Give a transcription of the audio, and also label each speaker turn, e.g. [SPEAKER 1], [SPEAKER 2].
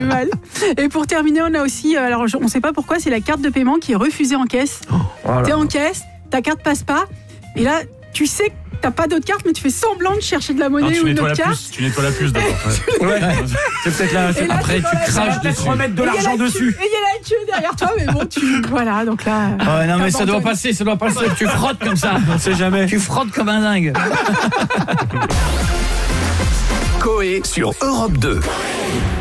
[SPEAKER 1] Mal. Et pour terminer, on a aussi, alors on ne sait pas pourquoi, c'est la carte de paiement qui est refusée en caisse. T'es en caisse, ta carte passe pas, et là, tu sais que t'as pas d'autre carte, mais tu fais semblant de chercher de la monnaie ou une autre carte.
[SPEAKER 2] Tu nettoies la puce d'abord.
[SPEAKER 3] Ouais. C'est peut-être là.
[SPEAKER 1] Et là,
[SPEAKER 3] Après, tu craches dessus.
[SPEAKER 4] Remettre de l'argent dessus.
[SPEAKER 1] Et il y a la queue derrière toi, mais bon, voilà, donc là.
[SPEAKER 3] Ouais, non, mais ça doit passer. Tu frottes comme ça.
[SPEAKER 4] On sait jamais.
[SPEAKER 3] Tu frottes comme un dingue.
[SPEAKER 5] Coé sur Europe 2.